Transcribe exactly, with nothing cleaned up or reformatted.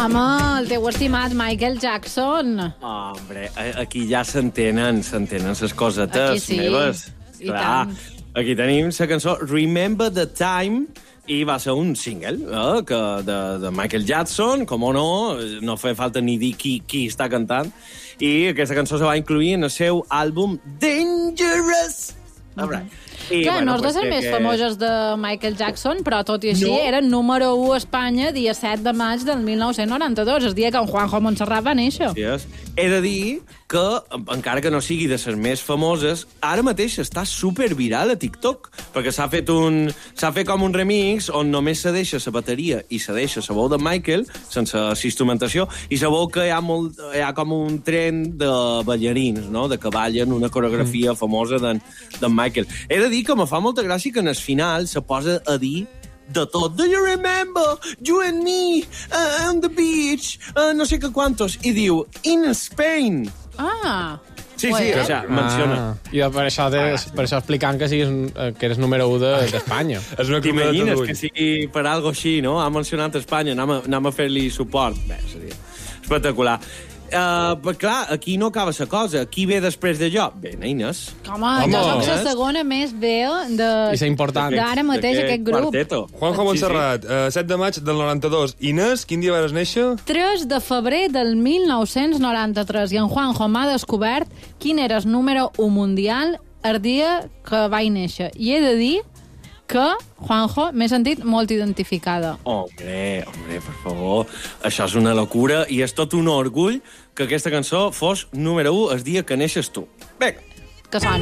Home, el teu estimat Michael Jackson. Hombre, aquí ja s'entenen, s'entenen les cosetes Aquí sí. meves. I Clar, tant. aquí tenim la cançó Remember the Time, i va ser un single eh, que de, de Michael Jackson, com o no, no feia falta ni dir qui, qui està cantant, i aquesta cançó se va incluir en el seu àlbum Dangerous. All right. I, Clar, bueno, no és de pues ser que, més que... famoses de Michael Jackson, però tot i així No. era número u a Espanya dia set de maig del mil nou-cents noranta-dos, el dia que en Juanjo Montserrat va néixer. Sí, és. He de dir que, encara que no sigui de les més famoses, ara mateix està superviral a TikTok, perquè s'ha fet un s'ha fet com un remix on només se deixa la bateria i se deixa la veu de Michael, sense instrumentació, i se veu que hi ha, molt, hi ha com un tren de ballarins, no?, de que ballen una coreografia mm. famosa d'en Michael. He de dir que me fa molta gràcia que en el final se posa a dir de tot. Do you remember you and me uh, on the beach? Uh, no sé què quantos. I diu, in Spain. Ah, Sí, sí, o sea, menciona. Ah, I per això, de, per això explicant que, siguis, que eres número u d'Espanya. De, És una crida de T'imagines Turull. que sigui per algo així, no? Ha mencionat Espanya, anem a, anem a fer-li suport. Bé, seria espectacular. Uh, però clar, aquí no acaba la cosa. Qui ve després de jo? Bé, neines. home, Home. jo soc la segona més vea de... I ser important. D'ara mateix aquest grup. Quarteto. Juanjo Montserrat, sí, sí. Uh, set de maig del noranta-dos. Inés, quin dia vas néixer? tres de febrer del mil nou-cents noranta-tres, i en Juanjo m'ha descobert quin era el número u mundial el dia que vaig néixer. I he de dir que, Juanjo, m'he sentit molt identificada. Hombre, hombre, per favor. Això és una locura i és tot un orgull que aquesta cançó fos número u el dia que neixes tu. Vinga. Que soni.